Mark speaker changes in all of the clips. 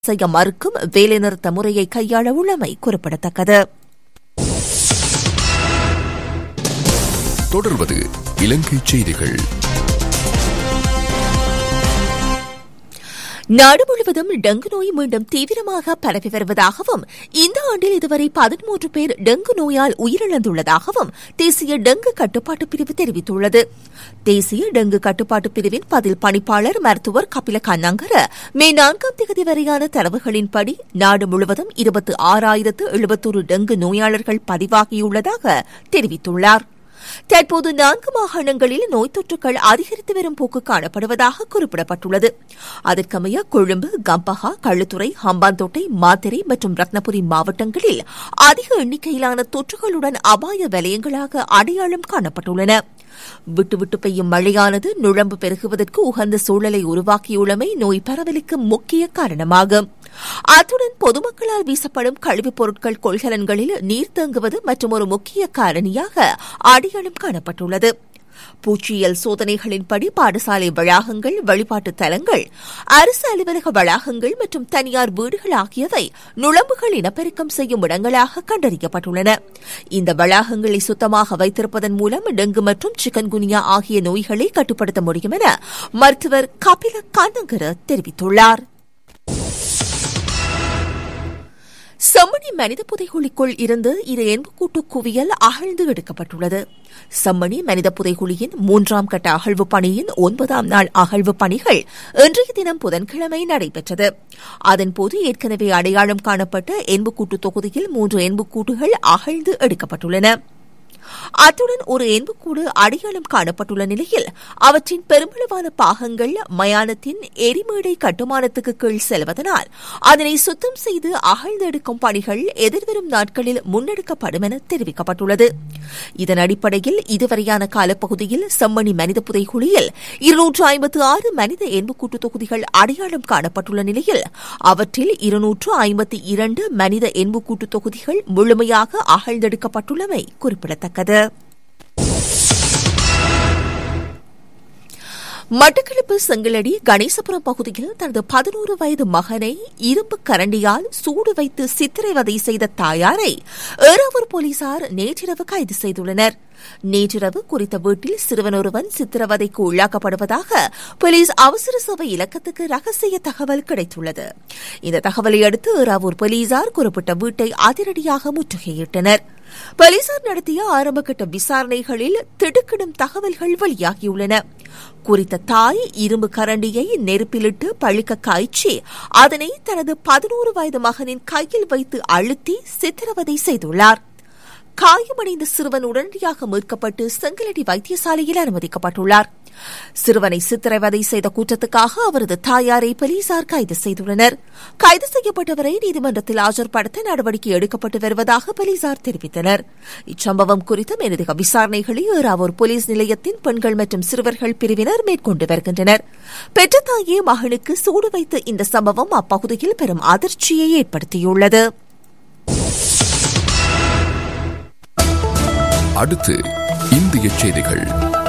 Speaker 1: செய்ய மறுக்கும் வேலைநிறுத்த முறையை கையாள உள்ளமை குறிப்பிடத்தக்கது.
Speaker 2: தொடர்வது இலங்கை செய்திகள்.
Speaker 1: நாடு முழுவதும் டெங்கு நோய் மீண்டும் தீவிரமாக பரவி வருவதாகவும் இந்த ஆண்டில் இதுவரை 13 பேர் டெங்கு நோயால் உயிரிழந்துள்ளதாகவும் தேசிய டெங்கு கட்டுப்பாட்டு பிரிவு தெரிவித்துள்ளது. தேசிய டெங்கு கட்டுப்பாட்டு பிரிவின் பதில் பணிப்பாளர் மருத்துவர் கபில கண்ணாங்கர மே 4ஆம் தேதி வரையான தரவுகளின்படி நாடு முழுவதும் 26,071 டெங்கு நோயாளர்கள் பதிவாகியுள்ளதாக தெரிவித்துள்ளார். தற்போது 4 மாகாணங்களில் நோய் தொற்றுகள் அதிகரித்து வரும் போக்கு காணப்படுவதாக குறிப்பிடப்பட்டுள்ளது. அதற்கமைய கொழும்பு, கம்பஹா, களுத்துறை, ஹம்பாந்தோட்டை, மாத்தறை மற்றும் ரத்னபுரி மாவட்டங்களில் அதிக எண்ணிக்கையிலான தொற்றுகளுடன் அபாய வலயங்களாக அடையாளம் காணப்பட்டுள்ளன. விட்டுவிட்டு பெய்யும் மழையானது நுழம்பு பெருகுவதற்கு உகந்த சூழலை உருவாக்கியுள்ளமை நோய் பரவலுக்கு முக்கிய காரணமாகும். அத்துடன் பொதுமக்களால் வீசப்படும் கழிவுப் பொருட்கள் கொள்கலன்களில் நீர் தேங்குவது மற்றும் ஒரு முக்கிய காரணியாக அடையாளம் காணப்பட்டுள்ளது. பூச்சியியல் சோதனைகளின்படி பாடசாலை வளாகங்கள், வழிபாட்டு தலங்கள், அரசு அலுவலக வளாகங்கள் மற்றும் தனியார் வீடுகள் ஆகியவை நுழம்புகள் இனப்பெருக்கம் செய்யும் இடங்களாக கண்டறியப்பட்டுள்ளன. இந்த வளாகங்களை சுத்தமாக வைத்திருப்பதன் மூலம் டெங்கு மற்றும் சிக்கன்குனியா ஆகிய நோய்களை கட்டுப்படுத்த முடியும் என மருத்துவர் கபில கண்ணாங்கர தெரிவித்துள்ளார். செம்மணி மனித புதைகுழிக்குள் இருந்து 2 எண்புக்கூட்டு குவியல் அகழ்ந்து எடுக்கப்பட்டுள்ளது. செம்மணி மனித புதைகுழியின் 3ஆம் கட்ட அகழ்வு பணியின் 9ஆம் நாள் அகழ்வு பணிகள் இன்றைய தினம் புதன்கிழமை நடைபெற்றது. அதன்போது ஏற்கனவே அடையாளம் காணப்பட்ட எண்புக்கூட்டு தொகுதியில் 3 எண்புக்கூட்டுகள் அகழ்ந்து எடுக்கப்பட்டுள்ளன. அத்துடன் ஒரு எண்புக்கூடு அடையாளம் காணப்பட்டுள்ள நிலையில் அவற்றின் பெருமளவான பாகங்கள் மயானத்தின் எரிமேடை கட்டுமானத்துக்கு கீழ் செல்வதனால் அதனை சுத்தம் செய்து அகழ்ந்தெடுக்கும் பணிகள் எதிர்வரும் நாட்களில் முன்னெடுக்கப்படும் என தெரிவிக்கப்பட்டுள்ளது. இதன் அடிப்படையில் இதுவரையான காலப்பகுதியில் செம்மணி மனித புதைகுழியில் 256 மனித எண்புக்கூட்டு தொகுதிகள் அடையாளம் காணப்பட்டுள்ள நிலையில் அவற்றில் 252 மனித எண்புக்கூட்டு தொகுதிகள் முழுமையாக அகழ்ந்தெடுக்கப்பட்டுள்ளமை குறிப்பிடத்தக்கது. மட்டக்களப்பு செங்கலடி கணேசபுரம் பகுதியில் தனது 11 வயது மகனை இரும்பு கரண்டியால் சூடு வைத்து சித்திரவதை செய்த தாயாரை ஏறாவூர் போலீசார் நேற்றிரவு கைது செய்துள்ளனர். நேற்றிரவு குறித்த வீட்டில் சிறுவன் ஒருவன் சித்திரவதைக்கு உள்ளாக்கப்படுவதாக போலீஸ் அவசர சேவை இலக்கத்துக்கு ரகசிய தகவல் கிடைத்துள்ளது. இந்த தகவலை அடுத்து ஏறாவூர் போலீசார் குறிப்பிட்ட வீட்டை அதிரடியாக முற்றுகையிட்டனர். போலீசார் நடத்திய ஆரம்பகட்ட விசாரணைகளில் திடுக்கிடும் தகவல்கள் வெளியாகியுள்ளன. குறித்த தாய் இரும்பு கரண்டியை நெருப்பிலிட்டு பழுக்க காய்ச்சி அதனை தனது 11 வயது மகனின் கையில் வைத்து அழுத்தி சித்திரவதை செய்துள்ளார். காயமடைந்த சிறுவன் உடனடியாக மீட்கப்பட்டு செங்கலடி வைத்தியசாலையில் அனுமதிக்கப்பட்டுள்ளார். சிறுவனை சித்திரவதை செய்த குற்றத்துக்காக அவரது தாயாரை போலீசார் கைது செய்துள்ளனர். கைது செய்யப்பட்டவரை நீதிமன்றத்தில் ஆஜர்படுத்த நடவடிக்கை எடுக்கப்பட்டு வருவதாக போலீசார் தெரிவித்தனர். இச்சம்பவம் குறித்த மேலதிக விசாரணைகளை ஏறாவூர் போலீஸ் நிலையத்தின் பெண்கள் மற்றும் சிறுவர்கள் பிரிவினர் மேற்கொண்டு வருகின்றனர். பெற்ற தாயே மகனுக்கு சூடு வைத்த இந்த சம்பவம் அப்பகுதியில் பெரும் அதிர்ச்சியை ஏற்படுத்தியுள்ளது.
Speaker 2: அடுத்து இந்திய செய்திகள்.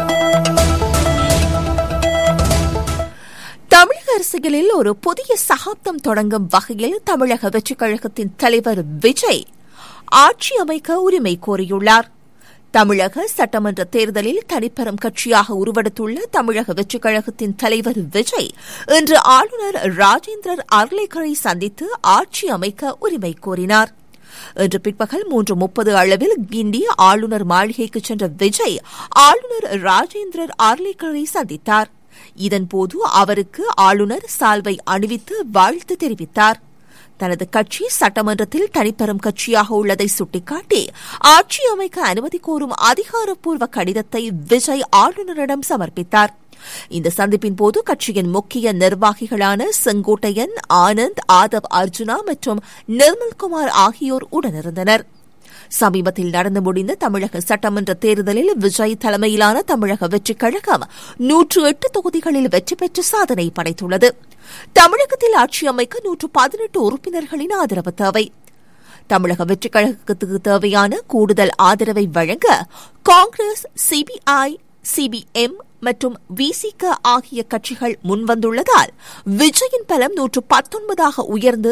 Speaker 1: தமிழக அரசியலில் ஒரு புதிய சகாப்தம் தொடங்கும் வகையில் தமிழக வெற்றிக் கழகத்தின் தலைவர் விஜய் ஆட்சி அமைக்க உரிமை கோரியுள்ளார். தமிழக சட்டமன்ற தேர்தலில் தனிப்பெரும் கட்சியாக உருவெடுத்துள்ள தமிழக வெற்றிக் கழகத்தின் தலைவர் விஜய் இன்று ஆளுநர் ராஜேந்திரர் அர்லேக்கரை சந்தித்து ஆட்சி அமைக்க உரிமை கோரினார். இன்று பிற்பகல் 3:30 அளவில் கிண்டி ஆளுநர் மாளிகைக்கு சென்ற விஜய் ஆளுநர் ராஜேந்திரர் அர்லேக்கரை சந்தித்தார். இதன்போது அவருக்கு ஆளுநர் சால்வை அணிவித்து வாழ்த்து தெரிவித்தார். தனது கட்சி சட்டமன்றத்தில் தனிப்பெரும் கட்சியாக உள்ளதை சுட்டிக்காட்டி ஆட்சி அமைக்க அனுமதி கோரும் அதிகாரப்பூர்வ கடிதத்தை விஜய் ஆளுநரிடம் சமர்ப்பித்தார். இந்த சந்திப்பின் போது கட்சியின் முக்கிய நிர்வாகிகளான செங்கோட்டையன், ஆனந்த், ஆதவ் அர்ஜுனா மற்றும் நிர்மல்குமார் ஆகியோர் உடனிருந்தனர். சமீபத்தில் நடந்து முடிந்த தமிழக சட்டமன்ற தேர்தலில் விஜய் தலைமையிலான தமிழக வெற்றிக் கழகம் 108 தொகுதிகளில் வெற்றி பெற்று சாதனை படைத்துள்ளது. தமிழகத்தில் ஆட்சி அமைக்க 118 உறுப்பினர்களின் ஆதரவு தேவை. தமிழக வெற்றிக் கழகத்துக்கு தேவையான கூடுதல் ஆதரவை வழங்க காங்கிரஸ், சிபிஐ, சிபிஎம், மற்றும் விசிக ஆகிய கட்சிகள் முன்வந்துள்ளதால் விஜயின் பலம் 119 உயர்ந்து